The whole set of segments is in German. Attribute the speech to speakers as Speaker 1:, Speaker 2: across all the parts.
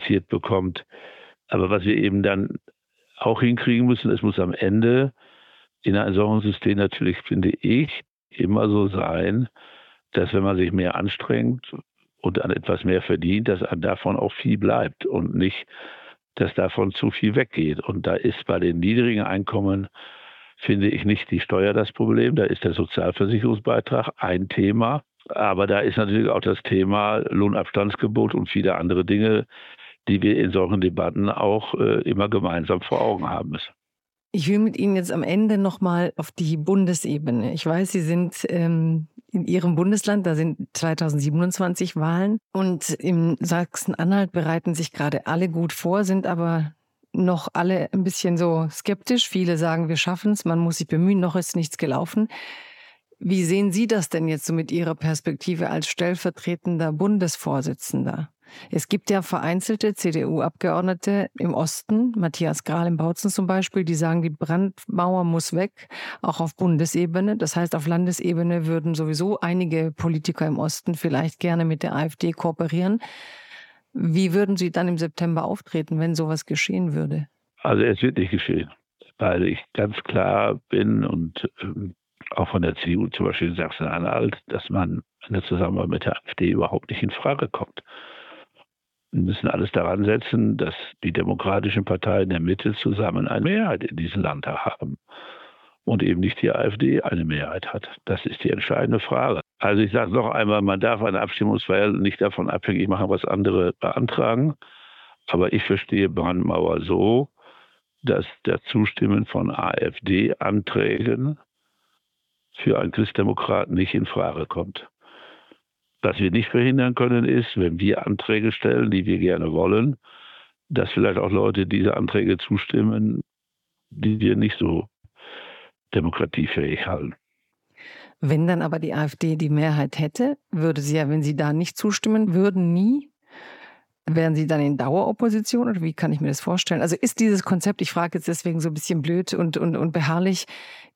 Speaker 1: finanziert bekommt. Aber was wir eben dann auch hinkriegen müssen, es muss am Ende in einem solchen System natürlich, finde ich, immer so sein, dass wenn man sich mehr anstrengt und an etwas mehr verdient, dass einem davon auch viel bleibt und nicht, dass davon zu viel weggeht. Und da ist bei den niedrigen Einkommen, finde ich, nicht die Steuer das Problem. Da ist der Sozialversicherungsbeitrag ein Thema. Aber da ist natürlich auch das Thema Lohnabstandsgebot und viele andere Dinge, die wir in solchen Debatten auch immer gemeinsam vor Augen haben müssen.
Speaker 2: Ich will mit Ihnen jetzt am Ende nochmal auf die Bundesebene. Ich weiß, Sie sind in Ihrem Bundesland, da sind 2027 Wahlen. Und im Sachsen-Anhalt bereiten sich gerade alle gut vor, sind aber noch alle ein bisschen so skeptisch. Viele sagen, wir schaffen es, man muss sich bemühen, noch ist nichts gelaufen. Wie sehen Sie das denn jetzt so mit Ihrer Perspektive als stellvertretender Bundesvorsitzender? Es gibt ja vereinzelte CDU-Abgeordnete im Osten, Matthias Grahl in Bautzen zum Beispiel, die sagen, die Brandmauer muss weg, auch auf Bundesebene. Das heißt, auf Landesebene würden sowieso einige Politiker im Osten vielleicht gerne mit der AfD kooperieren. Wie würden Sie dann im September auftreten, wenn sowas geschehen würde?
Speaker 1: Also es wird nicht geschehen, weil ich ganz klar bin und auch von der CDU zum Beispiel in Sachsen-Anhalt, dass man eine Zusammenarbeit mit der AfD überhaupt nicht in Frage kommt. Wir müssen alles daran setzen, dass die demokratischen Parteien der Mitte zusammen eine Mehrheit in diesem Land haben und eben nicht die AfD eine Mehrheit hat. Das ist die entscheidende Frage. Also ich sage noch einmal, man darf eine Abstimmungswahl nicht davon abhängig machen, was andere beantragen. Aber ich verstehe Brandmauer so, dass das Zustimmen von AfD-Anträgen für einen Christdemokraten nicht in Frage kommt. Was wir nicht verhindern können, ist, wenn wir Anträge stellen, die wir gerne wollen, dass vielleicht auch Leute diese Anträge zustimmen, die wir nicht so demokratiefähig halten.
Speaker 2: Wenn dann aber die AfD die Mehrheit hätte, würde sie ja, wenn sie da nicht zustimmen würden, nie, wären Sie dann in Daueropposition oder wie kann ich mir das vorstellen? Also ist dieses Konzept, ich frage jetzt deswegen so ein bisschen blöd und beharrlich,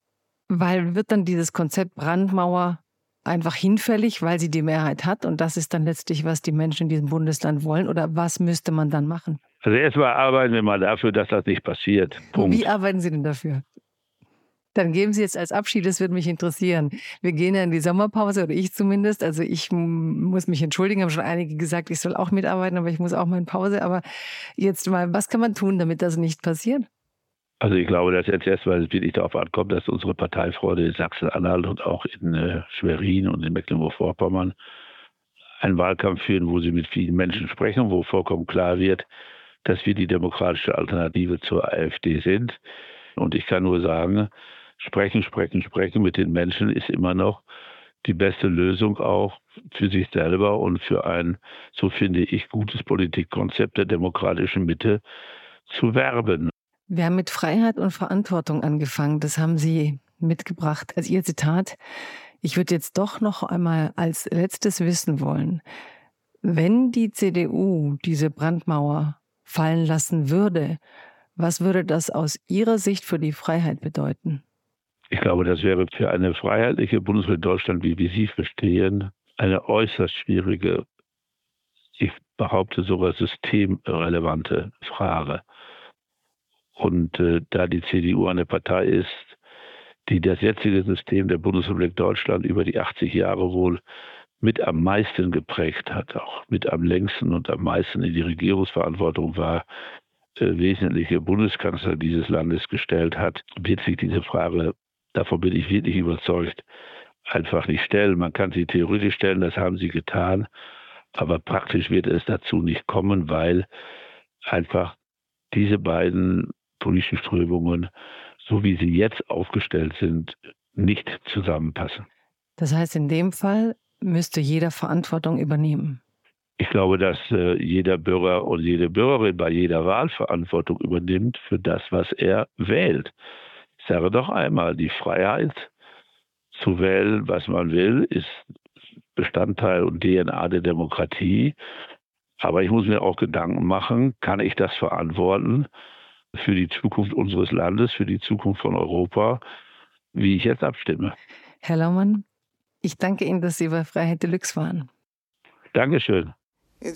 Speaker 2: weil wird dann dieses Konzept Brandmauer einfach hinfällig, weil sie die Mehrheit hat und das ist dann letztlich, was die Menschen in diesem Bundesland wollen oder was müsste man dann machen?
Speaker 1: Also erstmal arbeiten wir mal dafür, dass das nicht passiert. Punkt.
Speaker 2: Wie arbeiten Sie denn dafür? Dann geben Sie jetzt als Abschied, das würde mich interessieren. Wir gehen ja in die Sommerpause, oder ich zumindest. Also ich muss mich entschuldigen, haben schon einige gesagt, ich soll auch mitarbeiten, aber ich muss auch mal in Pause. Aber jetzt mal, was kann man tun, damit das nicht passiert?
Speaker 1: Also ich glaube, dass jetzt erstmal wirklich darauf ankommt, dass unsere Parteifreunde in Sachsen-Anhalt und auch in Schwerin und in Mecklenburg-Vorpommern einen Wahlkampf führen, wo sie mit vielen Menschen sprechen, wo vollkommen klar wird, dass wir die demokratische Alternative zur AfD sind. Und ich kann nur sagen, sprechen mit den Menschen ist immer noch die beste Lösung auch für sich selber und für ein, so finde ich, gutes Politikkonzept der demokratischen Mitte zu werben.
Speaker 2: Wir haben mit Freiheit und Verantwortung angefangen. Das haben Sie mitgebracht als Ihr Zitat. Ich würde jetzt doch noch einmal als letztes wissen wollen, wenn die CDU diese Brandmauer fallen lassen würde, was würde das aus Ihrer Sicht für die Freiheit bedeuten?
Speaker 1: Ich glaube, das wäre für eine freiheitliche Bundesrepublik Deutschland, wie wir sie verstehen, eine äußerst schwierige, ich behaupte sogar systemrelevante Frage. Und da die CDU eine Partei ist, die das jetzige System der Bundesrepublik Deutschland über die 80 Jahre wohl mit am meisten geprägt hat, auch mit am längsten und am meisten in die Regierungsverantwortung war, wesentliche Bundeskanzler dieses Landes gestellt hat, wird sich diese Frage, davon bin ich wirklich überzeugt, einfach nicht stellen. Man kann sie theoretisch stellen, das haben sie getan, aber praktisch wird es dazu nicht kommen, weil einfach diese beiden politischen Strömungen, so wie sie jetzt aufgestellt sind, nicht zusammenpassen.
Speaker 2: Das heißt, in dem Fall müsste jeder Verantwortung übernehmen.
Speaker 1: Ich glaube, dass jeder Bürger und jede Bürgerin bei jeder Wahl Verantwortung übernimmt für das, was er wählt. Ich sage doch einmal, die Freiheit zu wählen, was man will, ist Bestandteil und DNA der Demokratie. Aber ich muss mir auch Gedanken machen, kann ich das verantworten für die Zukunft unseres Landes, für die Zukunft von Europa, wie ich jetzt abstimme.
Speaker 2: Herr Laumann, ich danke Ihnen, dass Sie bei Freiheit Deluxe waren.
Speaker 1: Dankeschön.